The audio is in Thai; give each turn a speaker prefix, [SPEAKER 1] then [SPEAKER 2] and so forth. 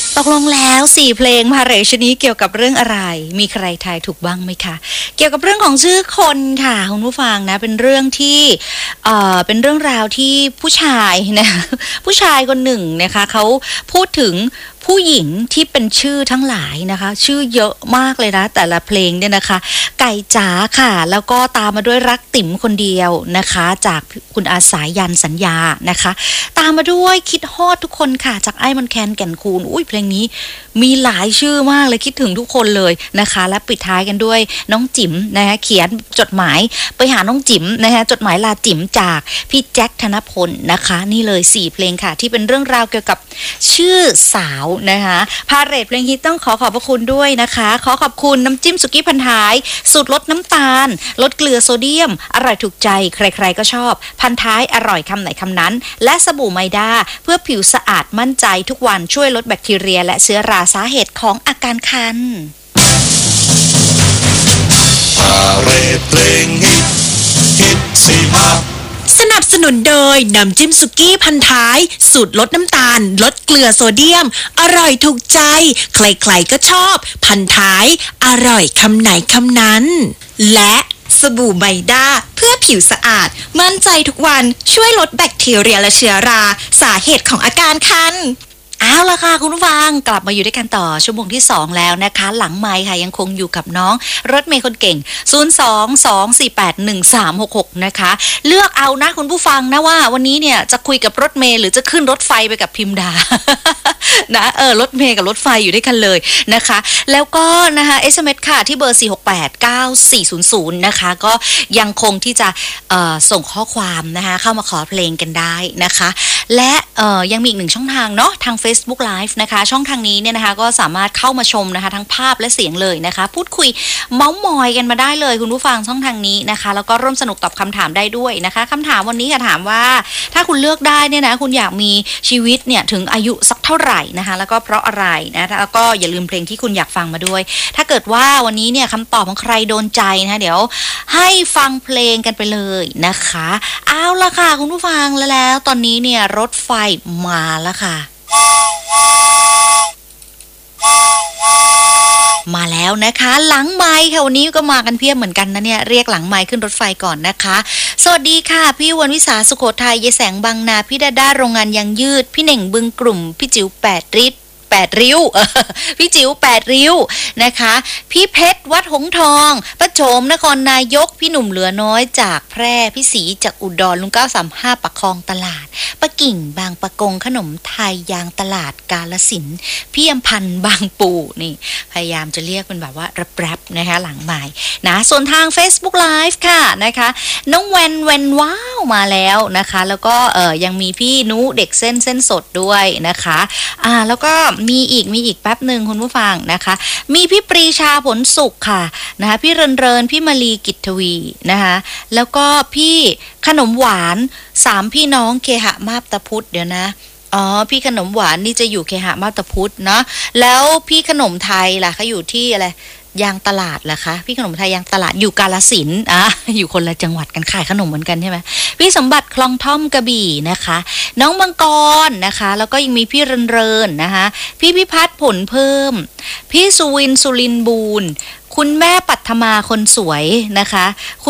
[SPEAKER 1] ตกลงแล้ว4เพลงมาเหรชนี้เกี่ยวกับเรื่องอะไรมีใครทายถูกบ้างไหมคะเกี่ยวกับเรื่องของชื่อคนค่ะคุณผู้ฟังนะเป็นเรื่องที่เป็นเรื่องราวที่ผู้ชายนะผู้ชายคนหนึ่งนะคะเขาพูดถึงผู้หญิงที่เป็นชื่อทั้งหลายนะคะชื่อเยอะมากเลยนะแต่ละเพลงเนี่ยนะคะไก่จ๋าค่ะแล้วก็ตามมาด้วยรักติ๋มคนเดียวนะคะจากคุณอาสายันสัญญานะคะตามมาด้วยคิดฮอดทุกคนค่ะจากไอ้มันแคนแก่นคูนอุ้ยเพลงนี้มีหลายชื่อมากเลยคิดถึงทุกคนเลยนะคะและปิดท้ายกันด้วยน้องจิ๋มนะคะเขียนจดหมายไปหาน้องจิ๋มนะคะจดหมายลาจิ๋มจากพี่แจ็คธนพลนะคะนี่เลย4เพลงค่ะที่เป็นเรื่องราวเกี่ยวกับชื่อสาวนะคะพาเหรดเพลงฮิตต้องขอบพระคุณด้วยนะคะขอขอบคุณน้ำจิ้มสุกี้พันท้ายสูตรลดน้ำตาลลดเกลือโซเดียมอร่อยถูกใจใครๆก็ชอบพันท้ายอร่อยคำไหนคำนั้นและสบู่ไมด้าเพื่อผิวสะอาดมั่นใจทุกวันช่วยลดแบคทีเรียและเชื้อราสาเหตุของอาการคัน
[SPEAKER 2] พาเหรดเพลงฮิตสี่ห้า
[SPEAKER 3] สนับสนุนโดยน้ำจิ้มสุกี้พันท้ายสูตรลดน้ำตาลลดเกลือโซเดียมอร่อยถูกใจใครๆก็ชอบพันท้ายอร่อยคำไหนคำนั้นและสบู่ไมด้าเพื่อผิวสะอาดมั่นใจทุกวันช่วยลดแบคทีเรียและเชื้อราสาเหตุของอาการคัน
[SPEAKER 1] เอาล่ะค่ะคุณผู้ฟังกลับมาอยู่ด้วยกันต่อชั่วโมงที่2แล้วนะคะหลังไมค์ค่ะยังคงอยู่กับน้องรถเมย์คนเก่ง022481366นะคะเลือกเอานะคุณผู้ฟังนะว่าวันนี้เนี่ยจะคุยกับรถเมย์หรือจะขึ้นรถไฟไปกับพิมดา นะรถเมย์กับรถไฟอยู่ด้วยกันเลยนะคะแล้วก็นะคะ SMS ค่ะที่เบอร์4689400นะคะก็ยังคงที่จะส่งข้อความนะคะเข้ามาขอเพลงกันได้นะคะและยังมีอีกหนึ่งช่องทางเนาะทาง Facebook Live นะคะช่องทางนี้เนี่ยนะคะก็สามารถเข้ามาชมนะคะทั้งภาพและเสียงเลยนะคะพูดคุยเม้ามอยกันมาได้เลยคุณผู้ฟังช่องทางนี้นะคะแล้วก็ร่วมสนุกตอบคำถามได้ด้วยนะคะคำถามวันนี้ค่ะถามว่าถ้าคุณเลือกได้เนี่ยนะคุณอยากมีชีวิตเนี่ยถึงอายุสักเท่าไหร่นะคะแล้วก็เพราะอะไรนะแล้วก็อย่าลืมเพลงที่คุณอยากฟังมาด้วยถ้าเกิดว่าวันนี้เนี่ยคำตอบของใครโดนใจนะคะเดี๋ยวให้ฟังเพลงกันไปเลยนะคะเอาละค่ะคุณผู้ฟังแล้วตอนนี้เนี่ยรถไฟมาแล้วค่ะมาแล้วนะคะหลังไมค์ค่ะวันนี้ก็มากันเพียบเหมือนกันนะเนี่ยเรียกหลังไมค์ขึ้นรถไฟก่อนนะคะสวัสดีค่ะพี่วันวิสาสุโขทัยยายแสงบางนาพี่ดาด้าโรงงานยางยืดพี่เหน่งบึงกลุ่มพี่จิ๋ว8ริ้วพี่จิ๋ว8ริ้วนะคะพี่เพชรวัดหงทองป้าโฉมนครนายกพี่หนุ่มเหลือน้อยจากแพร่พี่ศรีจากอุดรลุง935ปักคลองตลาดป้ากิ่งบางปะกงขนมไทยยางตลาดกาฬสินธุ์พี่อำพันธ์บางปูนี่พยายามจะเรียกเป็นแบบว่าแรปๆนะคะหลังไมค์นะส่วนทาง Facebook Live ค่ะนะคะน้องแวนว้าวมาแล้วนะคะแล้วก็ยังมีพี่นุเด็กเส้นสดด้วยนะคะแล้วก็มีอีกแป๊บหนึ่งคุณผู้ฟังนะคะมีพี่ปรีชาผลสุขค่ะนะคะพี่เรินพี่มาลีกิตทวีนะคะแล้วก็พี่ขนมหวาน3พี่น้องเคหะมาบตาพุธเดี๋ยวนะพี่ขนมหวานนี่จะอยู่เคหะมาบตาพุธเนาะแล้วพี่ขนมไทยล่ะเขาอยู่ที่อะไรยางตลาดล่ะคะพี่ขนมไทยยางตลาดอยู่กาฬสินธุ์อยู่คนละจังหวัดกันขายขนมเหมือนกันใช่ไหมพี่สมบัติคลองท่อมกระบี่นะคะน้องมังกรนะคะแล้วก็ยังมีพี่เรินนะคะพี่พิพัฒน์ผลเพิ่มพี่สุวินสุรินบูรณ์คุณแม่ปัทมาคนสวยนะคะ